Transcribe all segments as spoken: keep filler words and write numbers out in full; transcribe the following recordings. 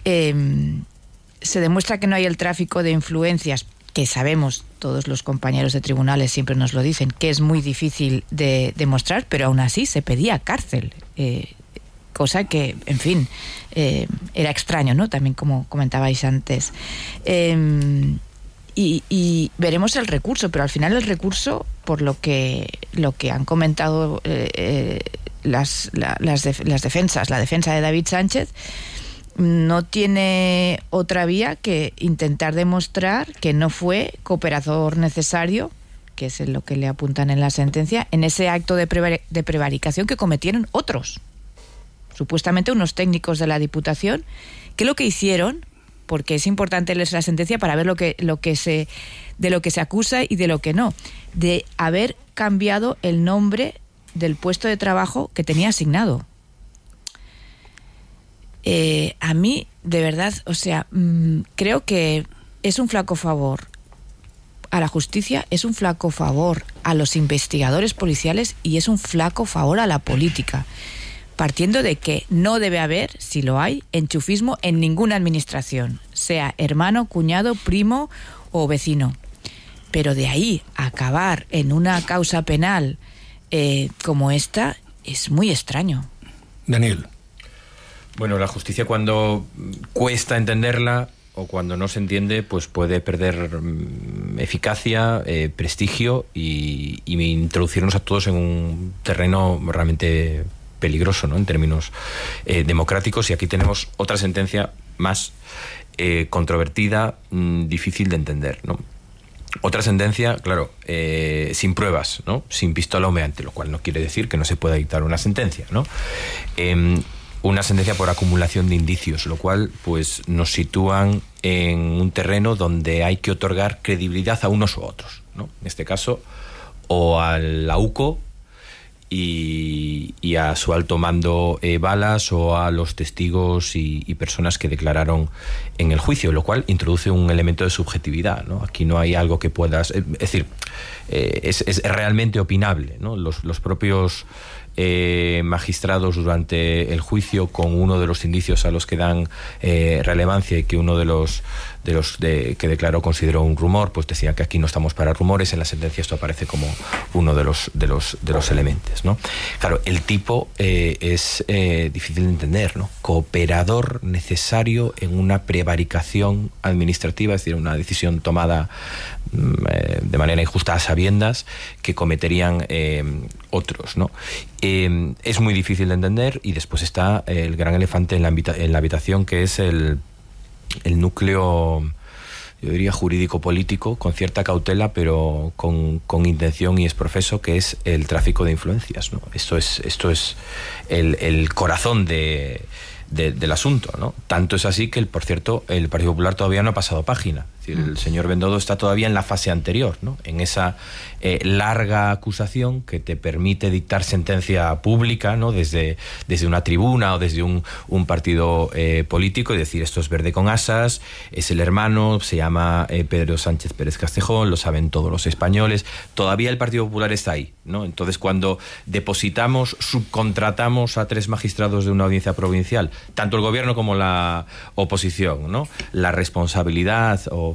eh, se demuestra que no hay el tráfico de influencias, que sabemos, todos los compañeros de tribunales siempre nos lo dicen, que es muy difícil de demostrar, pero aún así se pedía cárcel, eh, cosa que, en fin, eh, era extraño, ¿no? También como comentabais antes. Eh, y, y veremos el recurso, pero al final el recurso, por lo que, lo que han comentado eh, eh, las, la, las, def- las defensas, la defensa de David Sánchez, no tiene otra vía que intentar demostrar que no fue cooperador necesario, que es lo que le apuntan en la sentencia, en ese acto de, prevar- de prevaricación que cometieron otros, supuestamente unos técnicos de la Diputación, que lo que hicieron, porque es importante leer la sentencia para ver lo que, lo que se, de lo que se acusa y de lo que no, de haber cambiado el nombre del puesto de trabajo que tenía asignado. Eh, a mí, de verdad, o sea, mmm, creo que es un flaco favor a la justicia, es un flaco favor a los investigadores policiales y es un flaco favor a la política, partiendo de que no debe haber, si lo hay, enchufismo en ninguna administración, sea hermano, cuñado, primo o vecino. Pero de ahí a acabar en una causa penal eh, como esta es muy extraño. Daniel. Bueno, la justicia, cuando cuesta entenderla o cuando no se entiende, pues puede perder mm, eficacia, eh, prestigio y, y introducirnos a todos en un terreno realmente peligroso, ¿no? En términos eh, democráticos. Y aquí tenemos otra sentencia más eh, controvertida, mmm, difícil de entender, ¿no? Otra sentencia, claro, eh, sin pruebas, ¿no? Sin pistola humeante, lo cual no quiere decir que no se pueda dictar una sentencia, ¿no? Eh, una sentencia por acumulación de indicios, lo cual pues nos sitúan en un terreno donde hay que otorgar credibilidad a unos u otros, ¿no? En este caso, o al AUCO y, y a su alto mando eh, Balas, o a los testigos y, y personas que declararon en el juicio, lo cual introduce un elemento de subjetividad, ¿no? Aquí no hay algo que puedas... Es decir, eh, es, es realmente opinable, ¿no? Los, los propios... Eh, magistrados durante el juicio, con uno de los indicios a los que dan eh, relevancia y que uno de los de los de, que declaró consideró un rumor, pues decían que aquí no estamos para rumores. En la sentencia esto aparece como uno de los de los de los elementos, ¿no? Claro, el tipo eh, es eh, difícil de entender, ¿no? Cooperador necesario en una prevaricación administrativa, es decir, una decisión tomada eh, de manera injusta a sabiendas que cometerían eh, otros, ¿no? Eh, es muy difícil de entender. Y después está el gran elefante en la, habita- en la habitación, que es el, el núcleo, yo diría, jurídico-político, con cierta cautela, pero con, con intención y esprofeso, que es el tráfico de influencias, ¿no? Esto es, esto es el, el corazón de, de, del asunto, ¿no? Tanto es así que, el, por cierto, el Partido Popular todavía no ha pasado página. Es decir, el señor Bendodo está todavía en la fase anterior, ¿no? En esa eh, larga acusación que te permite dictar sentencia pública, ¿no? Desde, desde una tribuna o desde un, un partido eh, político, y decir, esto es verde con asas, es el hermano, se llama eh, Pedro Sánchez Pérez Castejón, lo saben todos los españoles. Todavía el Partido Popular está ahí, ¿no? Entonces, cuando depositamos, subcontratamos a tres magistrados de una audiencia provincial, tanto el gobierno como la oposición, ¿no? La responsabilidad o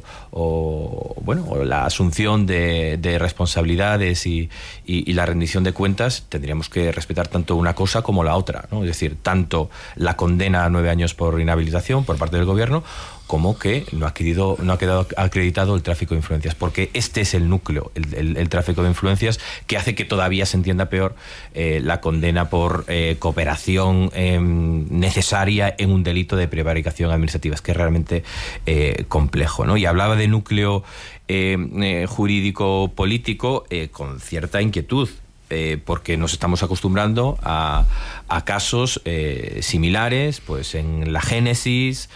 o bueno, o la asunción de, de responsabilidades y, y, y la rendición de cuentas, tendríamos que respetar tanto una cosa como la otra, ¿no? Es decir, tanto la condena a nueve años por inhabilitación por parte del gobierno, como que no ha querido, no ha quedado acreditado el tráfico de influencias, porque este es el núcleo, el, el, el tráfico de influencias, que hace que todavía se entienda peor eh, la condena por eh, cooperación eh, necesaria en un delito de prevaricación administrativa. Es que es realmente eh, complejo, ¿no? Y hablaba de núcleo eh, eh, jurídico-político eh, con cierta inquietud, Eh, porque nos estamos acostumbrando a, a casos eh, similares, pues en la génesis,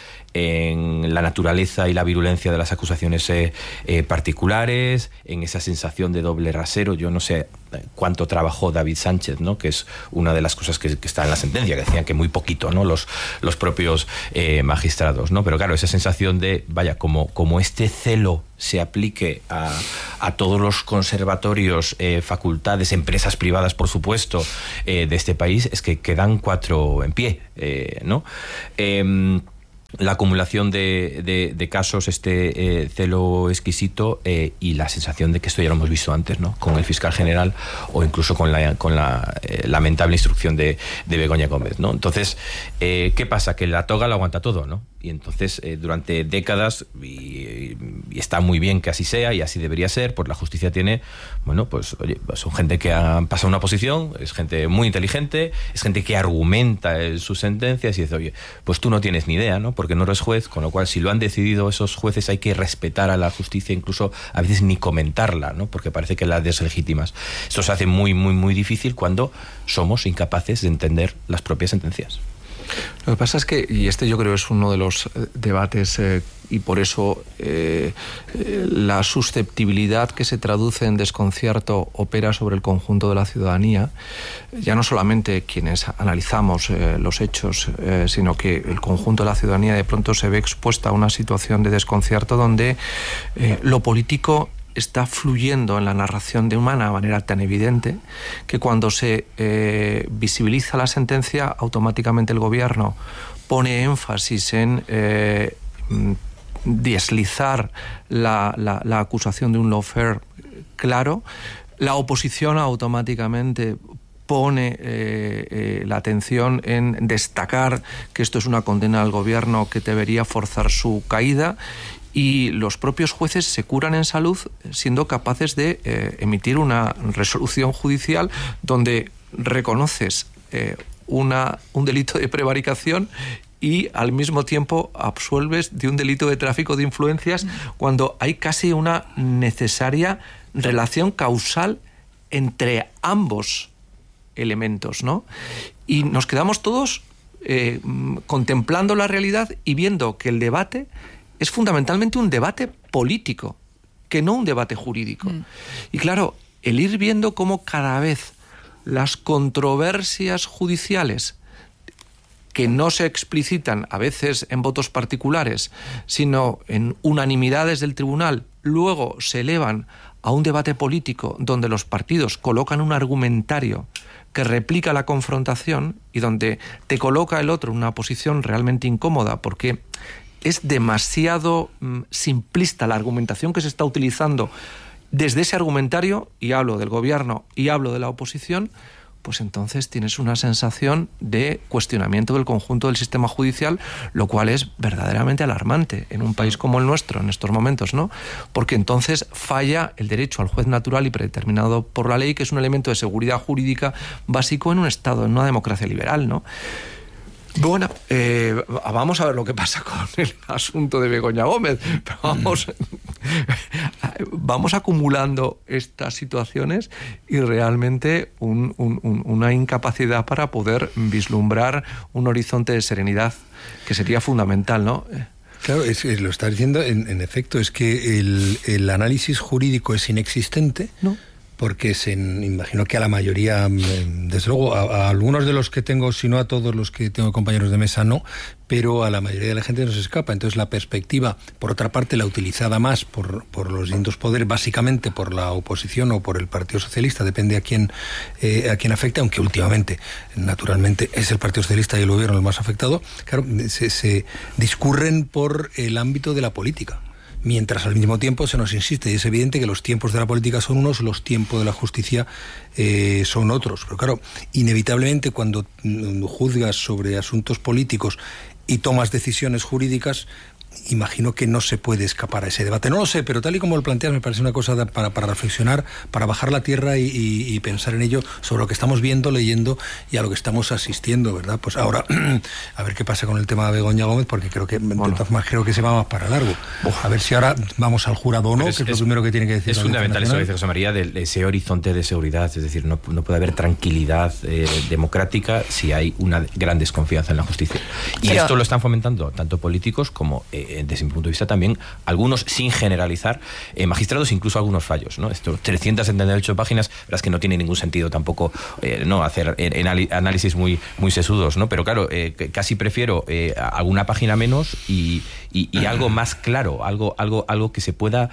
en la naturaleza y la virulencia de las acusaciones eh, eh, particulares, en esa sensación de doble rasero. Yo no sé cuánto trabajó David Sánchez, ¿no? Que es una de las cosas que, que está en la sentencia, que decían que muy poquito, ¿no? Los, los propios eh, magistrados, ¿no? Pero claro, esa sensación de, vaya, como, como este celo se aplique a, a todos los conservatorios, eh, facultades, empresas privadas, por supuesto, eh, de este país, es que quedan cuatro en pie, eh, ¿no? Eh, la acumulación de, de, de casos, este eh, celo exquisito eh, y la sensación de que esto ya lo hemos visto antes, ¿no? Con el fiscal general o incluso con la, con la eh, lamentable instrucción de, de Begoña Gómez, ¿no? Entonces, eh, ¿qué pasa? Que la toga lo aguanta todo, ¿no? Y entonces, eh, durante décadas, y, y está muy bien que así sea y así debería ser, pues la justicia tiene, bueno, pues oye, son gente que ha pasado una posición, es gente muy inteligente, es gente que argumenta eh, sus sentencias y dice, oye, pues tú no tienes ni idea, ¿no? Porque no eres juez, con lo cual si lo han decidido esos jueces hay que respetar a la justicia, incluso a veces ni comentarla, ¿no? Porque parece que la deslegitimas. Esto se hace muy, muy, muy difícil cuando somos incapaces de entender las propias sentencias. Lo que pasa es que, y este yo creo es uno de los eh, debates, eh, y por eso eh, eh, la susceptibilidad que se traduce en desconcierto opera sobre el conjunto de la ciudadanía, ya no solamente quienes analizamos eh, los hechos, eh, sino que el conjunto de la ciudadanía de pronto se ve expuesta a una situación de desconcierto donde eh, lo político está fluyendo en la narración de una manera tan evidente que cuando se eh, visibiliza la sentencia, automáticamente el gobierno pone énfasis en eh, deslizar la, la, la acusación de un lawfare claro. La oposición automáticamente pone eh, eh, la atención en destacar que esto es una condena al gobierno que debería forzar su caída. Y los propios jueces se curan en salud siendo capaces de eh, emitir una resolución judicial donde reconoces eh, una, un delito de prevaricación y al mismo tiempo absuelves de un delito de tráfico de influencias cuando hay casi una necesaria relación causal entre ambos elementos, ¿no? Y nos quedamos todos eh, contemplando la realidad y viendo que el debate es fundamentalmente un debate político, que no un debate jurídico. Mm. Y claro, el ir viendo cómo cada vez las controversias judiciales, que no se explicitan a veces en votos particulares, sino en unanimidades del tribunal, luego se elevan a un debate político donde los partidos colocan un argumentario que replica la confrontación y donde te coloca el otro en una posición realmente incómoda, porque es demasiado mm, simplista la argumentación que se está utilizando desde ese argumentario, y hablo del gobierno y hablo de la oposición, pues entonces tienes una sensación de cuestionamiento del conjunto del sistema judicial, lo cual es verdaderamente alarmante en un país como el nuestro en estos momentos, ¿no? Porque entonces falla el derecho al juez natural y predeterminado por la ley, que es un elemento de seguridad jurídica básico en un Estado, en una democracia liberal, ¿no? Bueno, eh, vamos a ver lo que pasa con el asunto de Begoña Gómez. Pero vamos, vamos acumulando estas situaciones y realmente un, un, un, una incapacidad para poder vislumbrar un horizonte de serenidad que sería fundamental, ¿no? Claro, es, es, lo está diciendo, en, en efecto, es que el, el análisis jurídico es inexistente. ¿No? Porque se imagino que a la mayoría, desde luego, a, a algunos de los que tengo, si no a todos los que tengo compañeros de mesa, no, pero a la mayoría de la gente no se escapa. Entonces la perspectiva, por otra parte, la utilizada más por, por los distintos poderes, básicamente por la oposición o por el Partido Socialista, depende a quién, eh, a quién afecte, aunque últimamente, naturalmente, es el Partido Socialista y el gobierno el más afectado, claro, se, se discurren por el ámbito de la política. Mientras al mismo tiempo se nos insiste, y es evidente que los tiempos de la política son unos, los tiempos de la justicia eh, son otros. Pero claro, inevitablemente cuando juzgas sobre asuntos políticos y tomas decisiones jurídicas, imagino que no se puede escapar a ese debate. No lo sé, pero tal y como lo planteas me parece una cosa para, para reflexionar, para bajar la tierra y, y, y pensar en ello, sobre lo que estamos viendo, leyendo y a lo que estamos asistiendo, ¿verdad? Pues ahora, a ver qué pasa con el tema de Begoña Gómez, porque creo que, bueno, más creo que se va más para largo. A ver si ahora vamos al jurado o no, es, que es, es lo primero que tiene que decir. Es fundamental eso que dice José María, de, de ese horizonte de seguridad, es decir, no, no puede haber tranquilidad eh, democrática si hay una gran desconfianza en la justicia. Y pero esto lo están fomentando tanto políticos como eh, desde mi punto de vista también algunos, sin generalizar, eh, magistrados, incluso algunos fallos, ¿no? Estos trescientas setenta y ocho páginas, verdad es que no tiene ningún sentido tampoco eh, no hacer eh, análisis muy, muy sesudos, ¿no? Pero claro, eh, casi prefiero eh, alguna página menos y, y, y algo más claro, algo, algo, algo que se pueda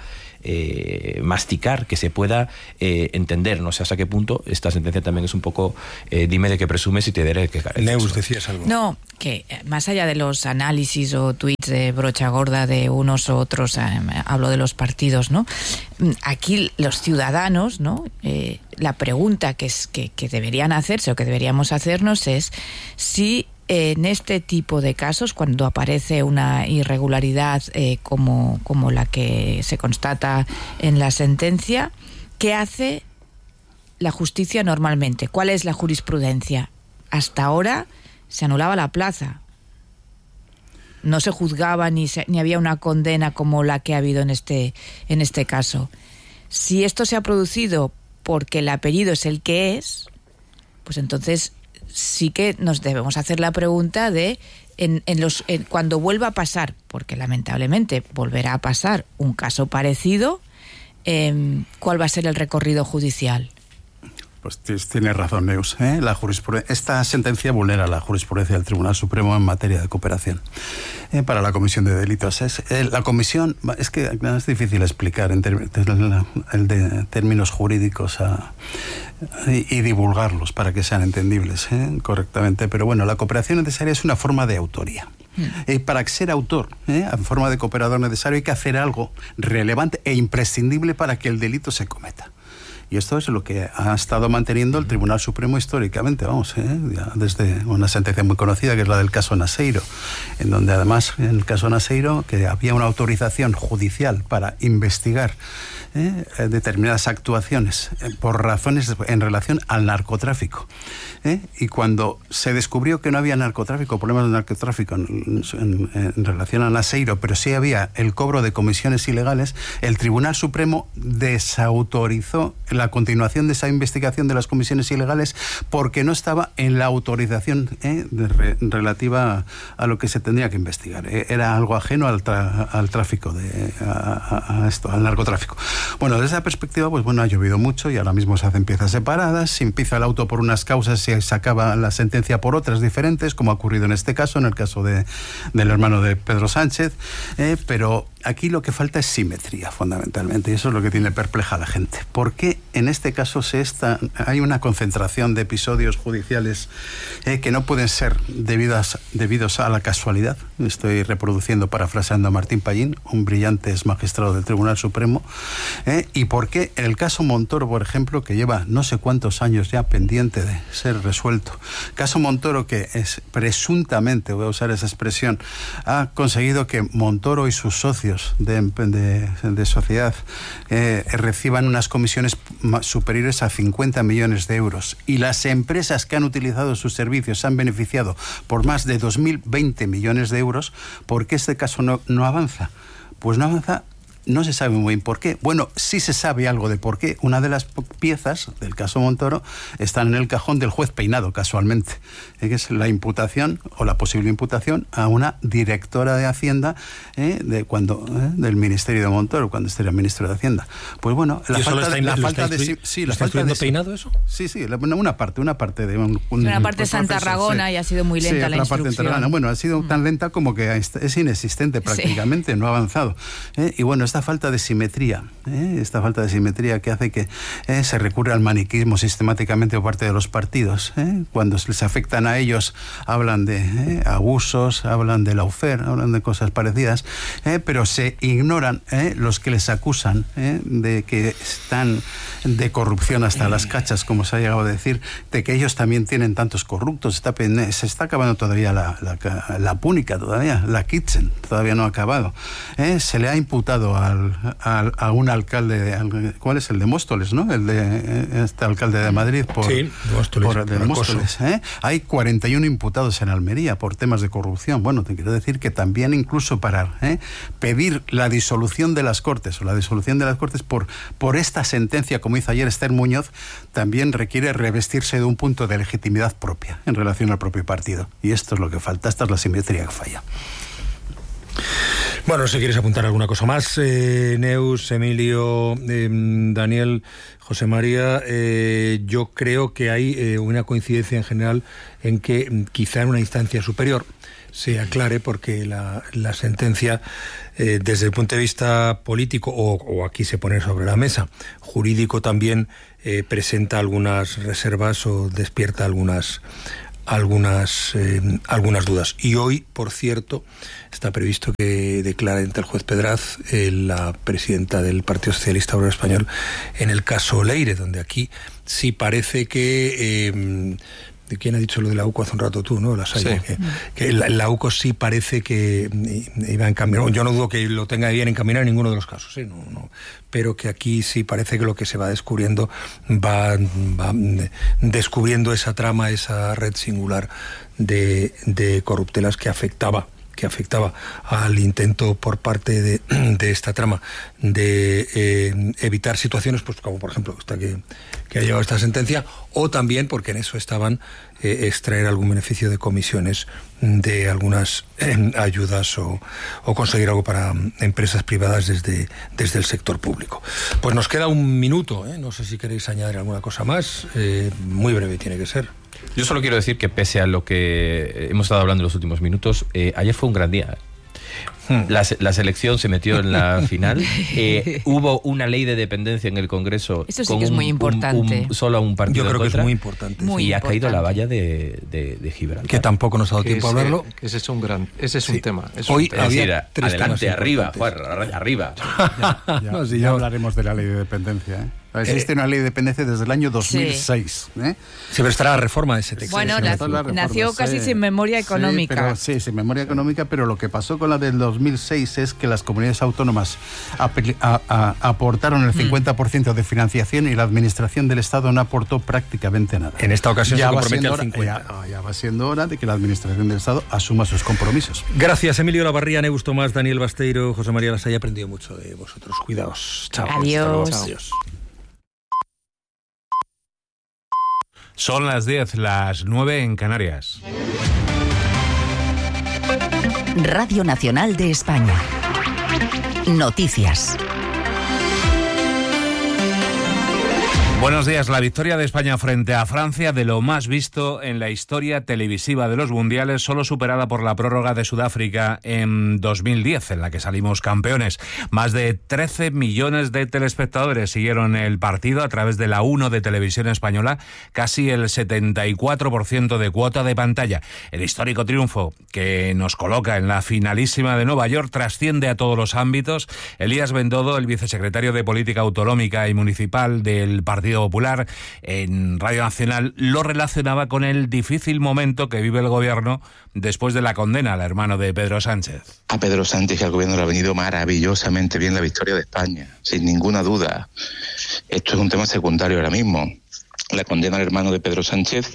eh, masticar, que se pueda eh, entender. No sé hasta qué punto esta sentencia también es un poco eh, dime de qué presumes y te diré de qué careces. Neus, decías algo. No, que más allá de los análisis o tweets de brocha gorda de unos u otros, eh, hablo de los partidos, ¿no? Aquí los ciudadanos, ¿no? Eh, la pregunta que, es, que, que deberían hacerse o que deberíamos hacernos es si en este tipo de casos, cuando aparece una irregularidad eh, como, como la que se constata en la sentencia, ¿qué hace la justicia normalmente? ¿Cuál es la jurisprudencia? Hasta ahora se anulaba la plaza. No se juzgaba ni, se, ni había una condena como la que ha habido en este, en este caso. Si esto se ha producido porque el apellido es el que es, pues entonces sí que nos debemos hacer la pregunta de en, en los en, cuando vuelva a pasar, porque lamentablemente volverá a pasar un caso parecido, eh, ¿cuál va a ser el recorrido judicial? Pues tiene razón, Neus. ¿eh? La jurisprudencia, esta sentencia vulnera la jurisprudencia del Tribunal Supremo en materia de cooperación eh, para la comisión de delitos. Es, eh, la comisión, es que es difícil explicar en ter, el de términos jurídicos a, y, y divulgarlos para que sean entendibles ¿eh? correctamente. Pero bueno, la cooperación necesaria es una forma de autoría. Mm. Y para ser autor, ¿eh? en forma de cooperador necesario, hay que hacer algo relevante e imprescindible para que el delito se cometa. Y esto es lo que ha estado manteniendo el Tribunal Supremo históricamente, vamos, ¿eh? ya desde una sentencia muy conocida que es la del caso Naseiro, en donde además en el caso Naseiro que había una autorización judicial para investigar ¿eh? determinadas actuaciones eh, por razones en relación al narcotráfico. ¿eh? Y cuando se descubrió que no había narcotráfico, problemas de narcotráfico en, en, en relación a Naseiro, pero sí había el cobro de comisiones ilegales, el Tribunal Supremo desautorizó la continuación de esa investigación de las comisiones ilegales porque no estaba en la autorización ¿eh? de re, relativa a, a lo que se tendría que investigar. Eh, era algo ajeno al, tra, al tráfico, de, a, a esto, al narcotráfico. Bueno, desde esa perspectiva, pues bueno, ha llovido mucho y ahora mismo se hacen piezas separadas, se empieza el auto por unas causas y se acaba la sentencia por otras diferentes, como ha ocurrido en este caso, en el caso de, del hermano de Pedro Sánchez, eh, pero aquí lo que falta es simetría, fundamentalmente, y eso es lo que tiene perpleja a la gente. ¿Por qué en este caso se está, hay una concentración de episodios judiciales eh, que no pueden ser debidas, debidos a la casualidad? Estoy reproduciendo, parafraseando a Martín Pallín, un brillante magistrado del Tribunal Supremo. Eh, ¿Y por qué en el caso Montoro, por ejemplo, que lleva no sé cuántos años ya pendiente de ser resuelto? Caso Montoro que es presuntamente, voy a usar esa expresión, ha conseguido que Montoro y sus socios De, de, de sociedad eh, reciban unas comisiones superiores a cincuenta millones de euros y las empresas que han utilizado sus servicios se han beneficiado por más de dos mil veinte millones de euros. ¿Por qué este caso no, no avanza? Pues no avanza. No se sabe muy bien por qué. Bueno, sí se sabe algo de por qué. Una de las piezas del caso Montoro está en el cajón del juez Peinado, casualmente, eh, que es la imputación o la posible imputación a una directora de Hacienda eh, de cuando eh, del Ministerio de Montoro, cuando este era ministro de Hacienda. Pues bueno, la falta de la falta de sí, la falta de Peinado eso. Sí, sí, una parte, una parte de un, un una parte de Santa Tarragona sí. Y ha sido muy lenta sí, la instrucción. Parte bueno, ha sido mm. tan lenta como que es inexistente prácticamente, sí. no ha avanzado. Eh, y bueno, esta falta de simetría, ¿eh? esta falta de simetría que hace que eh, se recurra al maniquismo sistemáticamente por parte de los partidos. ¿eh? Cuando les afectan a ellos, hablan de eh, abusos, hablan de lawfare, hablan de cosas parecidas, eh, pero se ignoran eh, los que les acusan eh, de que están de corrupción hasta las cachas, como se ha llegado a decir, de que ellos también tienen tantos corruptos. Está, se está acabando todavía la, la, la púnica, todavía, la Kitchen, todavía no ha acabado. Eh, se le ha imputado al A, a un alcalde, de, ¿cuál es? El de Móstoles, ¿no? El de este alcalde de Madrid por, sí, Móstoles, por, de Móstoles, ¿eh? Hay cuarenta y uno imputados en Almería por temas de corrupción. Bueno, te quiero decir que también incluso para ¿eh? pedir la disolución de las Cortes o la disolución de las Cortes por, por esta sentencia, como hizo ayer Esther Muñoz, también requiere revestirse de un punto de legitimidad propia en relación al propio partido. Y esto es lo que falta, esta es la simetría que falla. Bueno, si quieres apuntar alguna cosa más, eh, Neus, Emilio, eh, Daniel, José María, eh, yo creo que hay eh, una coincidencia en general en que mm, quizá en una instancia superior se aclare, porque la, la sentencia, eh, desde el punto de vista político, o, o aquí se pone sobre la mesa, jurídico también, eh, presenta algunas reservas o despierta algunas algunas eh, algunas dudas. Y hoy, por cierto, está previsto que declare ante el juez Pedraz eh, la presidenta del Partido Socialista Obrero Español en el caso Leire, donde aquí sí parece que... Eh, ¿de quién ha dicho lo de la U C O hace un rato tú, no? La Salle, sí. que, que la, la U C O sí parece que iba a encaminar. Yo no dudo que lo tenga bien encaminado en ninguno de los casos, ¿eh? no, no. Pero que aquí sí parece que lo que se va descubriendo va, va descubriendo esa trama, esa red singular de, de corruptelas que afectaba que afectaba al intento por parte de, de esta trama de eh, evitar situaciones, pues como por ejemplo esta que, que ha llegado esta sentencia, o también porque en eso estaban eh, extraer algún beneficio de comisiones de algunas eh, ayudas o, o conseguir algo para empresas privadas desde, desde el sector público. Pues nos queda un minuto, ¿eh? No sé si queréis añadir alguna cosa más, eh, muy breve tiene que ser. Yo solo quiero decir que pese a lo que hemos estado hablando en los últimos minutos, eh, ayer fue un gran día. La, la selección se metió en la final. Eh, hubo una ley de dependencia en el Congreso. Eso sí que es muy importante. Un, un, solo un partido. Yo creo contra, que es muy importante. Muy y importante. ha caído la valla de, de, de Gibraltar. Que tampoco nos ha dado que tiempo ese, a hablarlo. Que ese es un gran, ese es Sí. un tema. Es Hoy un tema. había Es decir, tres adelante, temas arriba, importantes. Juan, arriba. Ya, ya, No, sí, ya yo- hablaremos de la ley de dependencia. ¿eh? Existe una ley de dependencia desde el año dos mil seis. ¿eh? Se estará la reforma de ese texto. Bueno, Sí, la- todas las reformas, nació casi sin memoria Sí, económica. pero- Sí, sin memoria económica, pero lo que pasó con la del dos mil seis es que las comunidades autónomas apel- a- a- aportaron el cincuenta por ciento de financiación y la administración del Estado no aportó prácticamente nada. En esta ocasión ya se va compromete siendo al hora- cincuenta. Ya, ya va siendo hora de que la administración del Estado asuma sus compromisos. Gracias, Emilio Lavarría, Neus Tomás, Daniel Basteiro, José María Lasay. He aprendido mucho de vosotros. Cuidaos. Chao. Adiós. Hasta luego. Adiós. Son las diez, las nueve en Canarias. Radio Nacional de España. Noticias. Buenos días. La victoria de España frente a Francia, de lo más visto en la historia televisiva de los mundiales, solo superada por la prórroga de Sudáfrica en dos mil diez, en la que salimos campeones. Más de trece millones de telespectadores siguieron el partido a través de la uno de Televisión Española, casi el setenta y cuatro por ciento de cuota de pantalla. El histórico triunfo que nos coloca en la finalísima de Nueva York trasciende a todos los ámbitos. Elías Bendodo, el vicesecretario de Política Autonómica y Municipal del Partido Popular, en Radio Nacional, lo relacionaba con el difícil momento que vive el gobierno después de la condena al hermano de Pedro Sánchez. A Pedro Sánchez y al gobierno le ha venido maravillosamente bien la victoria de España, sin ninguna duda. Esto es un tema secundario ahora mismo. La condena al hermano de Pedro Sánchez,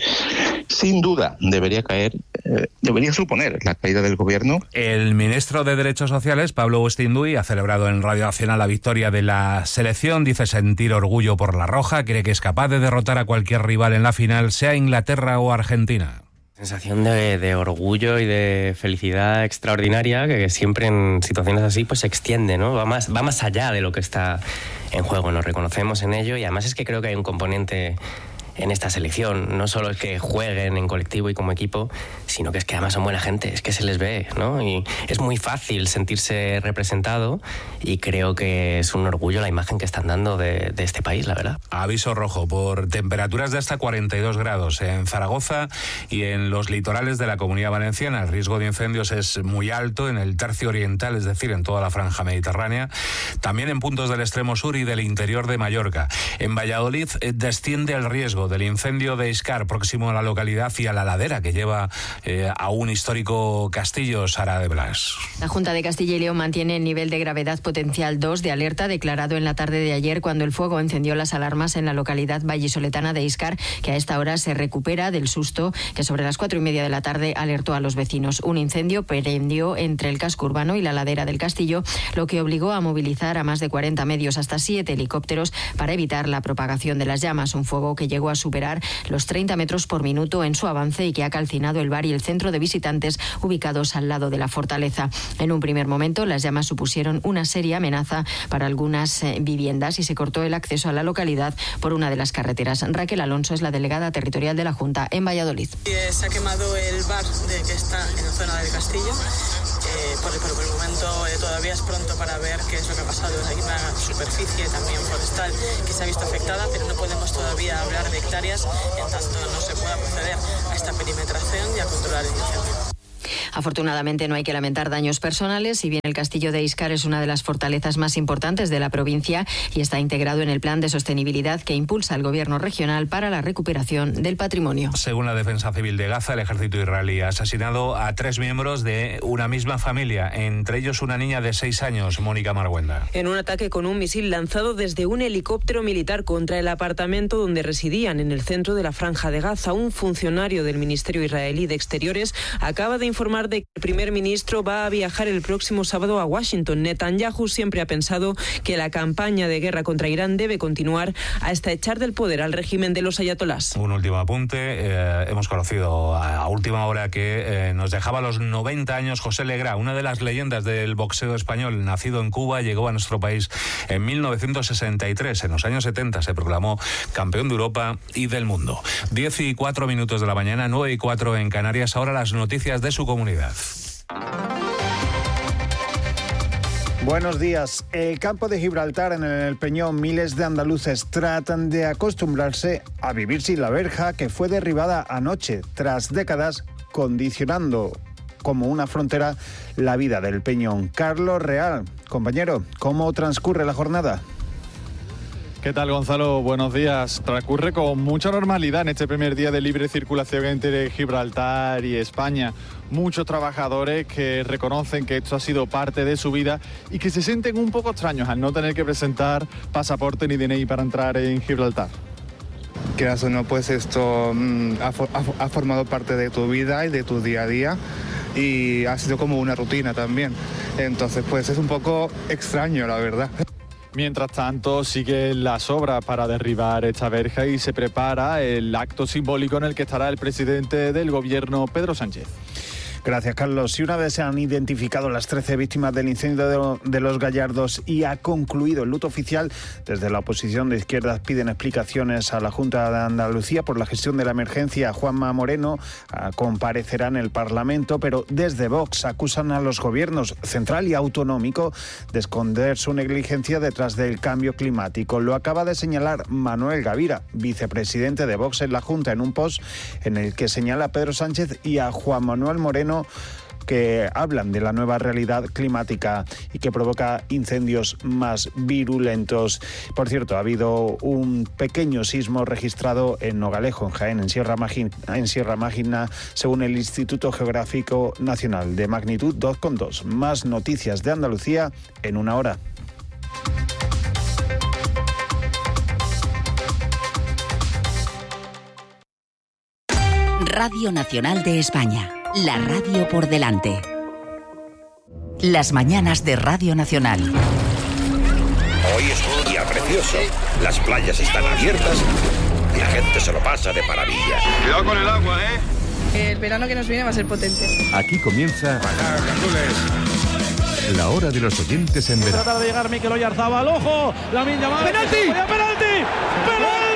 sin duda, debería caer, eh, debería suponer la caída del gobierno. El ministro de Derechos Sociales, Pablo Bustinduy, ha celebrado en Radio Nacional la victoria de la selección. Dice sentir orgullo por la roja, cree que es capaz de derrotar a cualquier rival en la final, sea Inglaterra o Argentina. Sensación de, de orgullo y de felicidad extraordinaria que siempre en situaciones así pues se extiende, ¿no? Va más, va más allá de lo que está en juego, nos reconocemos en ello y además es que creo que hay un componente en esta selección, no solo es que jueguen en colectivo y como equipo, sino que es que además son buena gente, es que se les ve, ¿no? Y es muy fácil sentirse representado y creo que es un orgullo la imagen que están dando de, de este país, la verdad. Aviso rojo por temperaturas de hasta cuarenta y dos grados en Zaragoza y en los litorales de la Comunidad Valenciana. El riesgo de incendios es muy alto en el tercio oriental, es decir, en toda la franja mediterránea, también en puntos del extremo sur y del interior de Mallorca. En Valladolid eh, desciende el riesgo del incendio de Iscar, próximo a la localidad y a la ladera que lleva eh, a un histórico castillo. Sara de Blas. La Junta de Castilla y León mantiene el nivel de gravedad potencial dos de alerta declarado en la tarde de ayer cuando el fuego encendió las alarmas en la localidad vallisoletana de Iscar, que a esta hora se recupera del susto que sobre las cuatro y media de la tarde alertó a los vecinos. Un incendio prendió entre el casco urbano y la ladera del castillo, lo que obligó a movilizar a más de cuarenta medios, hasta siete helicópteros, para evitar la propagación de las llamas. Un fuego que llegó a a superar los treinta metros por minuto en su avance y que ha calcinado el bar y el centro de visitantes ubicados al lado de la fortaleza. En un primer momento, las llamas supusieron una seria amenaza para algunas eh, viviendas y se cortó el acceso a la localidad por una de las carreteras. Raquel Alonso es la delegada territorial de la Junta en Valladolid. Se ha quemado el bar de que está en la zona del castillo. Eh, por, por, por el momento eh, todavía es pronto para ver qué es lo que ha pasado. Hay una superficie también forestal que se ha visto afectada, pero no podemos todavía hablar de hectáreas en tanto no se pueda proceder a esta perimetración y a controlar el incendio. Afortunadamente no hay que lamentar daños personales, si bien el castillo de Íscar es una de las fortalezas más importantes de la provincia y está integrado en el plan de sostenibilidad que impulsa el gobierno regional para la recuperación del patrimonio. Según la Defensa Civil de Gaza, el ejército israelí ha asesinado a tres miembros de una misma familia, entre ellos una niña de seis años, Mónica Marguenda. En un ataque con un misil lanzado desde un helicóptero militar contra el apartamento donde residían en el centro de la Franja de Gaza, un funcionario del Ministerio Israelí de Exteriores acaba de informar de que el primer ministro va a viajar el próximo sábado a Washington. Netanyahu siempre ha pensado que la campaña de guerra contra Irán debe continuar hasta echar del poder al régimen de los ayatolás. Un último apunte. Eh, hemos conocido a última hora que eh, nos dejaba a los noventa años José Legrá, una de las leyendas del boxeo español. Nacido en Cuba, llegó a nuestro país en mil novecientos sesenta y tres. En los años setenta se proclamó campeón de Europa y del mundo. Diez y cuatro minutos de la mañana, nueve y cuatro en Canarias. Ahora las noticias de su comunidad. Buenos días. El campo de Gibraltar, en el Peñón, miles de andaluces tratan de acostumbrarse a vivir sin la verja que fue derribada anoche, tras décadas condicionando como una frontera la vida del Peñón. Carlos Real, compañero, ¿cómo transcurre la jornada? ¿Qué tal, Gonzalo? Buenos días. Transcurre con mucha normalidad en este primer día de libre circulación entre Gibraltar y España. Muchos trabajadores que reconocen que esto ha sido parte de su vida y que se sienten un poco extraños al no tener que presentar pasaporte ni D N I para entrar en Gibraltar. Quieras o no, pues esto mmm, ha, ha, ha formado parte de tu vida y de tu día a día y ha sido como una rutina también. Entonces, pues es un poco extraño, la verdad. Mientras tanto, siguen las obras para derribar esta verja y se prepara el acto simbólico en el que estará el presidente del gobierno, Pedro Sánchez. Gracias, Carlos. Y una vez se han identificado las trece víctimas del incendio de Los Gallardos y ha concluido el luto oficial, desde la oposición de izquierdas piden explicaciones a la Junta de Andalucía por la gestión de la emergencia. Juanma Moreno comparecerá en el Parlamento, pero desde Vox acusan a los gobiernos central y autonómico de esconder su negligencia detrás del cambio climático. Lo acaba de señalar Manuel Gavira, vicepresidente de Vox en la Junta, en un post en el que señala a Pedro Sánchez y a Juan Manuel Moreno que hablan de la nueva realidad climática y que provoca incendios más virulentos. Por cierto, ha habido un pequeño sismo registrado en Nogalejo, en Jaén, en Sierra Mágina, en Sierra Mágina, según el Instituto Geográfico Nacional, de magnitud dos coma dos. Más noticias de Andalucía en una hora. Radio Nacional de España. La radio por delante. Las mañanas de Radio Nacional. Hoy es un día precioso. Las playas están abiertas y la gente se lo pasa de maravilla. Cuidado con el agua, ¿eh? El verano que nos viene va a ser potente. Aquí comienza la hora de los oyentes en verano. Trata de llegar Mikel Oyarzabal, ojo, Lamine Yamal. ¡Penalti! ¡Penalti! ¡Penalti!